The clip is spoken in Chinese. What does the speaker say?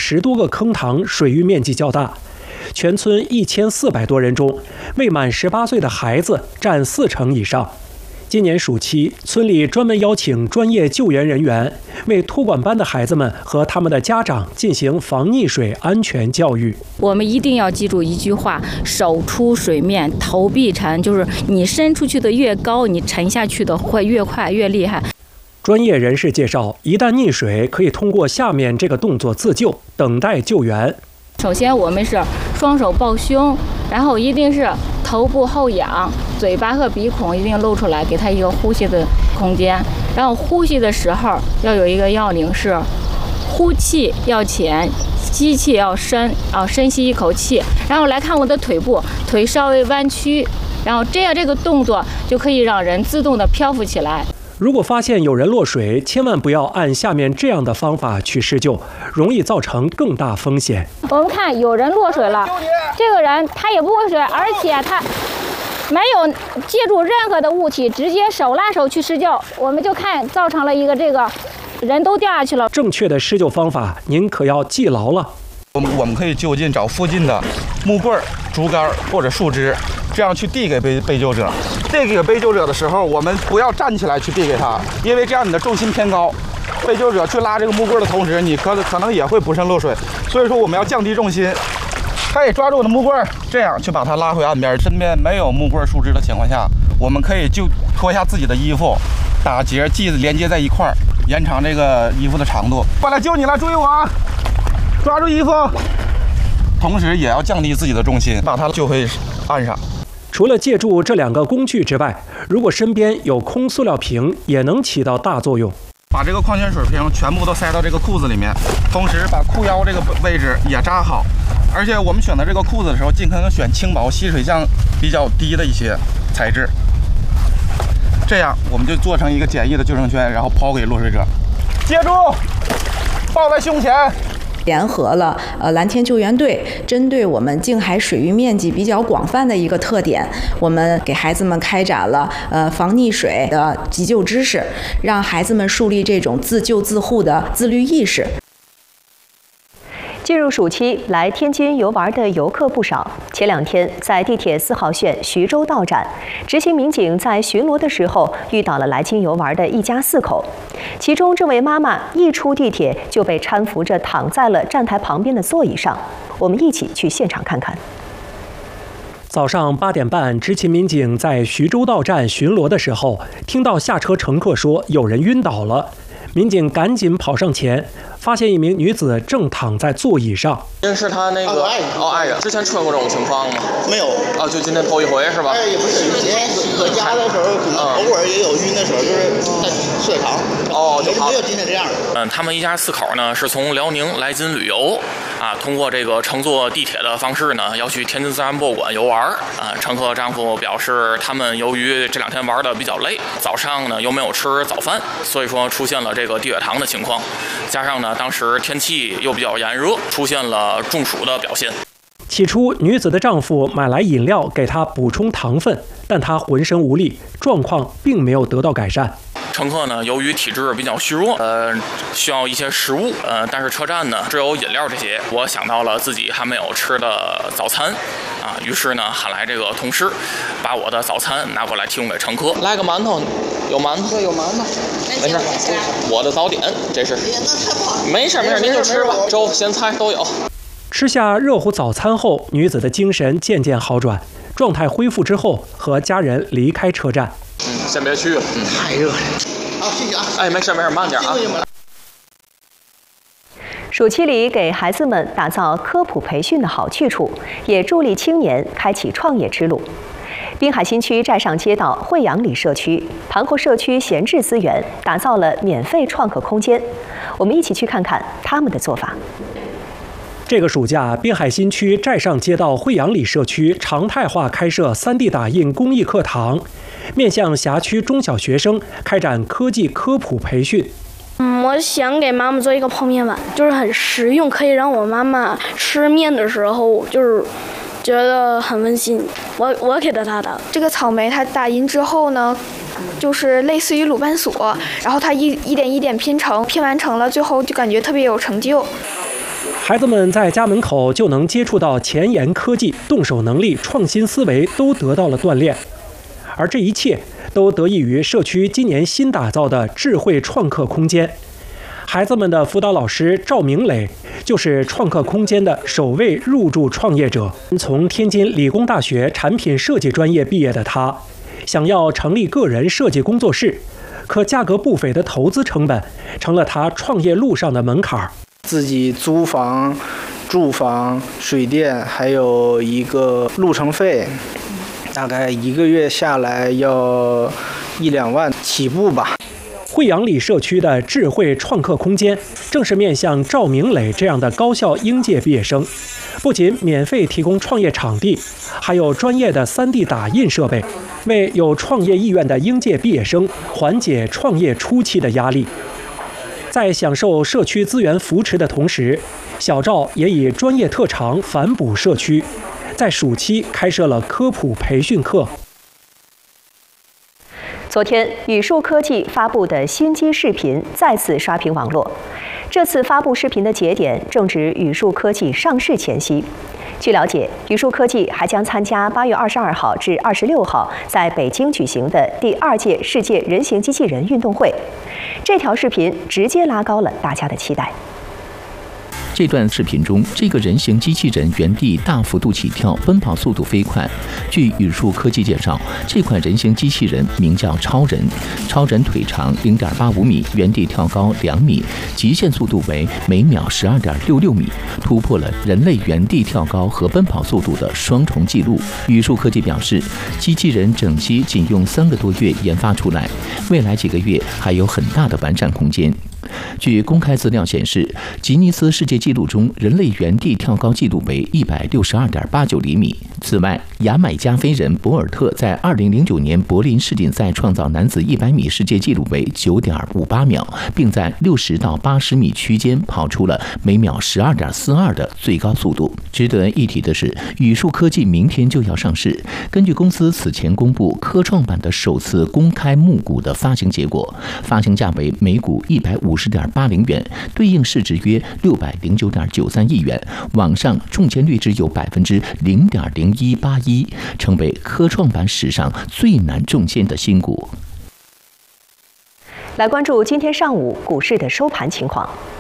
10多个坑塘，水域面积较大。全村1400多人中，未满18岁的孩子占40%以上。今年暑期，村里专门邀请专业救援人员为托管班的孩子们和他们的家长进行防溺水安全教育。 我们一定要记住一句话：手出水面，头必沉，就是你伸出去的越高，你沉下去的会越快越厉害。 专业人士介绍，一旦溺水，可以通过下面这个动作自救，等待救援。 首先，我们是双手抱胸，然后一定是头部后仰，嘴巴和鼻孔一定露出来，给他一个呼吸的空间。然后呼吸的时候要有一个要领是，呼气要浅，吸气要深，深吸一口气。然后来看我的腿部，腿稍微弯曲，然后这样这个动作就可以让人自动的漂浮起来。 如果发现有人落水，千万不要按下面这样的方法去施救，容易造成更大风险。 我们看有人落水了，这个人他也不会水，而且他没有借助任何的物体，直接手拉手去施救，我们就看造成了一个这个人都掉下去了。 正确的施救方法，您可要记牢了。 我们可以就近找附近的木棍、竹竿或者树枝，这样去递给被救者。递给被救者的时候，我们不要站起来去递给他，因为这样你的重心偏高，被救者去拉这个木棍的同时，你可能也会不慎落水。所以说我们要降低重心。他也抓住我的木棍，这样去把他拉回岸边。身边没有木棍、树枝的情况下，我们可以就脱下自己的衣服，打结系连接在一块儿，延长这个衣服的长度。过来救你了，注意我啊！抓住衣服，同时也要降低自己的重心，把他救回岸上。 除了借助这2个工具之外，如果身边有空塑料瓶，也能起到大作用。 把这个矿泉水瓶全部都塞到这个裤子里面，同时把裤腰这个位置也扎好。而且我们选择这个裤子的时候，尽可能选轻薄、吸水项比较低的一些材质。这样我们就做成一个简易的救生圈，然后抛给落水者。接住，抱在胸前。 联合了蓝天救援队针对我们静海水域面积比较广泛的一个特点，我们给孩子们开展了防溺水的急救知识，让孩子们树立这种自救自护的自律意识。 进入暑期，来天津游玩的游客不少。前2天，在地铁4号线徐州道站，执勤民警在巡逻的时候遇到了来京游玩的一家4口，其中这位妈妈一出地铁就被搀扶着躺在了站台旁边的座椅上。我们一起去现场看看。 早上8点半，执勤民警在徐州道站巡逻的时候，听到下车乘客说有人晕倒了。民警赶紧跑上前，发现一名女子正躺在座椅上。 您是她那个爱人，之前出现过这种情况吗？ 没有啊，就今天头一回是吧？ 也不是，以前搁家的时候可能偶尔也有晕的时候，就是在射场。没有今天这样的。 他们一家4口呢是从辽宁来津旅游，通过这个乘坐地铁的方式呢要去天津自然博物馆游玩。乘客丈夫表示，他们由于这2天玩的比较累，早上呢又没有吃早饭，所以说出现了这个低血糖的情况，加上呢当时天气又比较炎热，出现了中暑的表现。 起初，女子的丈夫买来饮料给她补充糖分，但她浑身无力，状况并没有得到改善。 乘客呢，由于体质比较虚弱，需要一些食物，但是车站呢只有饮料这些。我想到了自己还没有吃的早餐，于是呢喊来这个同事，把我的早餐拿过来提供给乘客。来个馒头，有馒头？ 对，有馒头。 没事，我的早点，这是。没事，您就吃吧，粥、咸菜都有。 吃下热乎早餐后，女子的精神渐渐好转，状态恢复之后，和家人离开车站。 先别去了， 太热了。好，谢谢啊。 哎，没事，慢点啊。 暑期里给孩子们打造科普培训的好去处，也助力青年开启创业之路。滨海新区寨上街道惠阳里社区盘后社区闲置资源，打造了免费创客空间。我们一起去看看他们的做法。 这个暑假，滨海新区寨上街道惠阳里社区常态化开设3D 打印公益课堂，面向辖区中小学生开展科技科普培训。 我想给妈妈做一个泡面碗，就是很实用，可以让我妈妈吃面的时候就是觉得很温馨。我给她打的这个草莓，它打印之后呢，就是类似于鲁班锁，然后它一点一点拼完成了，最后就感觉特别有成就。 孩子们在家门口就能接触到前沿科技，动手能力、创新思维都得到了锻炼。而这一切都得益于社区今年新打造的智慧创客空间。孩子们的辅导老师赵明磊就是创客空间的首位入驻创业者。从天津理工大学产品设计专业毕业的他，想要成立个人设计工作室，可价格不菲的投资成本成了他创业路上的门槛。 自己租房、住房、水电，还有一个路程费，大概1个月下来要1-2万起步吧。 惠阳里社区的智慧创客空间，正是面向赵明磊这样的高校应届毕业生，不仅免费提供创业场地，还有专业的3D 打印设备，为有创业意愿的应届毕业生缓解创业初期的压力。在享受社区资源扶持的同时，小赵也以专业特长反哺社区，在暑期开设了科普培训课。 昨天，宇树科技发布的新机视频再次刷屏网络。这次发布视频的节点正值宇树科技上市前夕。据了解，宇树科技还将参加8月22号至26号在北京举行的第2届世界人形机器人运动会。这条视频直接拉高了大家的期待。 这段视频中，这个人形机器人原地大幅度起跳，奔跑速度飞快。据宇树科技介绍，这款人形机器人名叫超人，超人腿长0.85米，原地跳高2米，极限速度为每秒12.66米，突破了人类原地跳高和奔跑速度的双重纪录。宇树科技表示，机器人整机仅用3个多月研发出来，未来几个月还有很大的完善空间。据公开资料显示，吉尼斯世界纪录中人类原地跳高纪录为162.89厘米。此外，牙买加飞人博尔特在2009年柏林世锦赛创造男子100米世界纪录为9.58秒，并在60到80米区间跑出了每秒12.42的最高速度。值得一提的是，宇树科技明天就要上市。根据公司此前公布科创板的首次公开募股的发行结果，发行价为每股150.80元，对应市值约609.93亿元，网上中签率只有0.0181%，成为科创板史上最难中签的新股。 来关注今天上午股市的收盘情况。